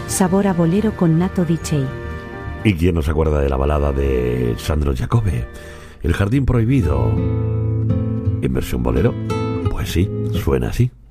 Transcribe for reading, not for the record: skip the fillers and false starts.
Sabor a bolero con Nato DJ. ¿Y quién no se acuerda de la balada de Sandro Giacobbe, El jardín prohibido? ¿En versión bolero? Pues sí, suena así.